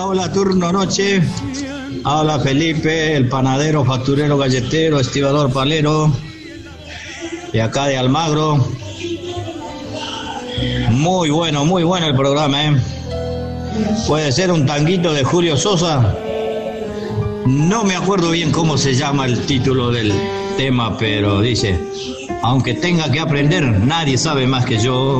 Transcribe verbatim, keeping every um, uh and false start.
Hola, hola, turno noche. Habla Felipe, el panadero, facturero, galletero, estibador, palero, de acá de Almagro. Muy bueno, muy bueno el programa, ¿eh? Puede ser un tanguito de Julio Sosa. No me acuerdo bien cómo se llama el título del tema, pero dice: aunque tenga que aprender, nadie sabe más que yo.